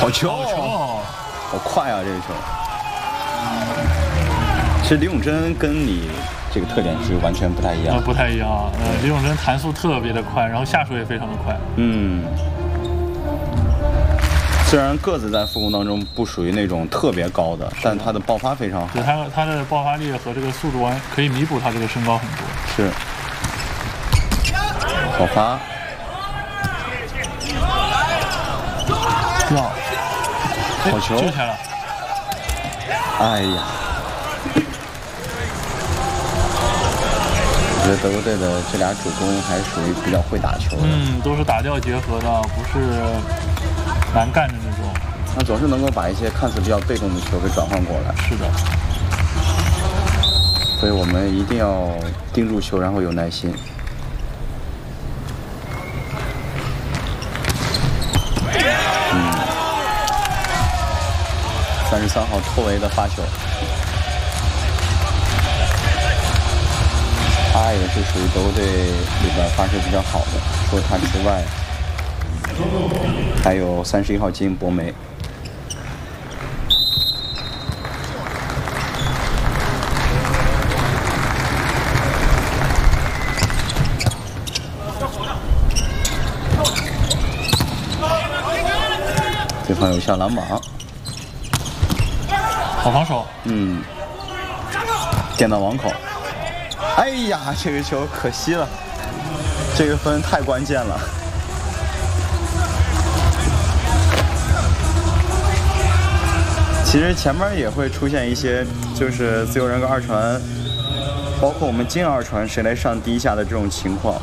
好球，好快啊！这个球。其实李永珍跟你这个特点是完全不太一样。 不太一样。李永珍弹速特别的快，然后下手也非常的快。 虽然个子在复工当中不属于那种特别高的，但他的爆发非常好。 对，他的爆发力和这个速度可以弥补他这个身高很多。 是。好发。好球！ 救起来了。 哎呀！我觉得德国队的这俩主攻还属于比较会打球的。 都是打吊结合的，不是难干的那种。 他总是能够把一些看似比较被动的球给转换过来。 是的。 所以我们一定要盯住球，然后有耐心。33号托维的发球，他也是属于德国队里边发球比较好的。除了他之外，还有31号金博梅。对方有下篮网。 好防守， 垫到网口，哎呀，这个球可惜了，这个分太关键了。其实前面也会出现一些，就是自由人跟二传，包括我们进二传谁来上第一下的这种情况。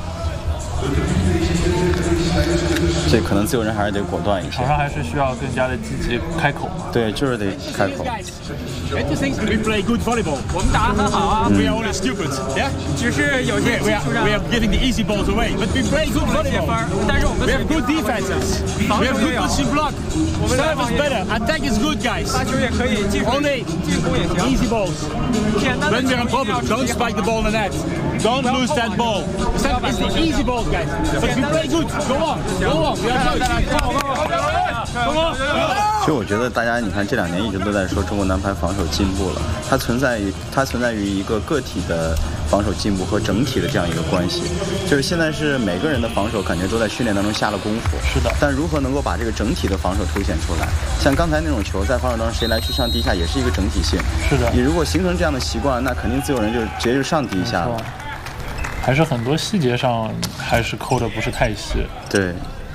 这可能自由人还是得果断一些， 场上还是需要更加的积极开口。 对，就是得开口。 We play good volleyball. 我们打得很好啊。 We are only stupid. Yeah. 只是有些技术上 We are giving the easy balls away, but we play good volleyball. 但是我们 We have good defenses. We have good position block. Serve is better. Attack is good, guys. 发球也可以，进攻也行。 Easy balls. 简单的 When we are in problem, don't spike the ball in the net. Don't lose that ball. It's the easy balls, guys. But we play good. Go on. Go on. We are close. 其实我觉得大家你看这2年一直都在说中国男排防守进步了，它存在于一个个体的防守进步和整体的这样一个关系。就是现在是每个人的防守感觉都在训练当中下了功夫， 是的。 但如何能够把这个整体的防守凸显出来？像刚才那种球在防守当中谁来去上第一下也是一个整体性。 是的。 你如果形成这样的习惯，那肯定自由人就直接就上第一下了。 还是很多细节上还是抠的不是太细。 对。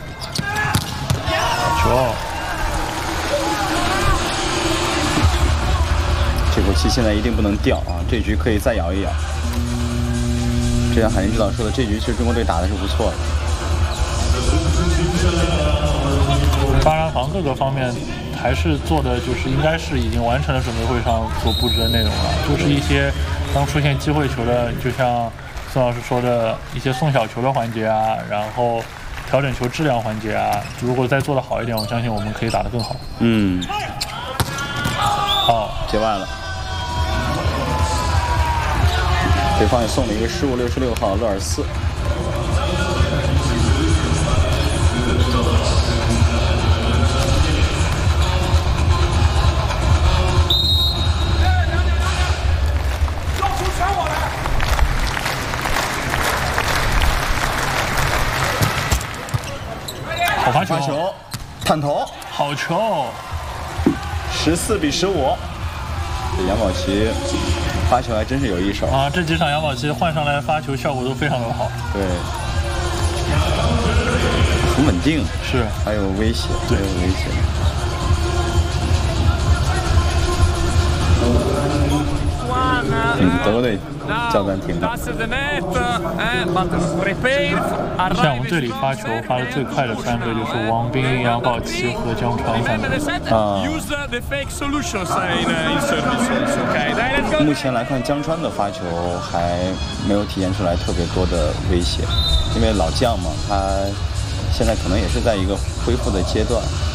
球。 这口气现在一定不能掉啊！这局可以再咬一咬。就像海林指导说的，这局其实中国队打的是不错的。 发燃房各个方面还是做的就是应该是已经完成了准备会上所布置的内容了，就是一些当出现机会球的，就像宋老师说的一些送小球的环节啊，然后调整球质量环节啊，如果再做得好一点，我相信我们可以打得更好。好， 界外了。对方也送了一个失误，66号勒尔斯。 好发球， 探头， 好球 ，14比15。这杨宝琦发球还真是有一手啊！这几场杨宝琦换上来发球效果都非常的好。 对，很稳定， 是， 还有威胁， 对， 还有威胁。德国队叫暂停了。 像我们队里发球发的最快的3个就是王斌、杨宝琦和江川3个。 目前来看，江川的发球还没有体现出来特别多的威胁，因为老将嘛，他现在可能也是在一个恢复的阶段。